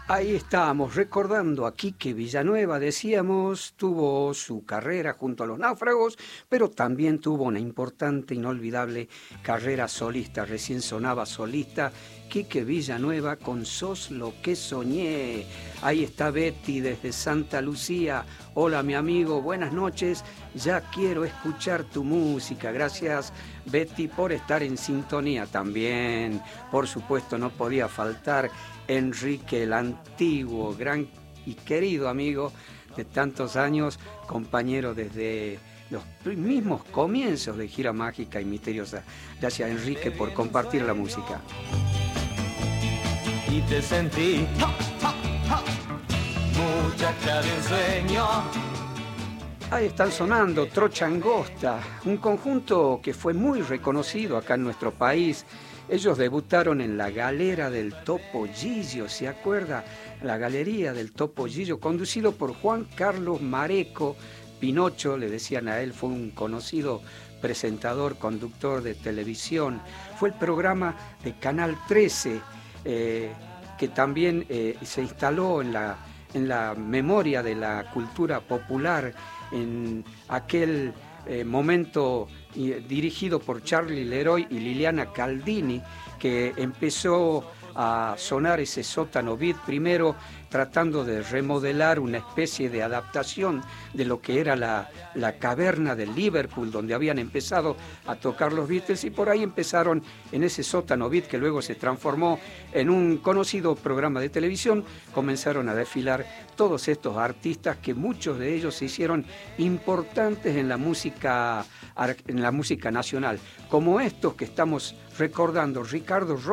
Ahí estábamos recordando a Quique Villanueva, decíamos, tuvo su carrera junto a los Náufragos, pero también tuvo una importante, inolvidable carrera solista. Recién sonaba solista Quique Villanueva con Sos lo que soñé. Ahí está Betty desde Santa Lucía. Hola mi amigo, buenas noches. Ya quiero escuchar tu música. Gracias Betty por estar en sintonía también. Por supuesto no podía faltar Enrique, el antiguo, gran y querido amigo de tantos años, compañero desde los mismos comienzos de Gira Mágica y Misteriosa. Gracias Enrique por compartir la música. Y te sentí muchacha de ensueño. Ahí están sonando Trocha Angosta, un conjunto que fue muy reconocido acá en nuestro país. Ellos debutaron en la galera del Topollillo, ¿se acuerda? La galería del Topollillo, conducido por Juan Carlos Mareco. Pinocho, le decían a él, fue un conocido presentador, conductor de televisión. Fue el programa de Canal 13, que también se instaló en la memoria de la cultura popular en aquel momento dirigido por Charlie Leroy y Liliana Caldini, que empezó a sonar ese sótano beat, primero tratando de remodelar una especie de adaptación de lo que era la caverna de Liverpool, donde habían empezado a tocar los Beatles, y por ahí empezaron en ese sótano beat que luego se transformó en un conocido programa de televisión. Comenzaron a desfilar todos estos artistas que muchos de ellos se hicieron importantes en la música nacional, como estos que estamos recordando, Ricardo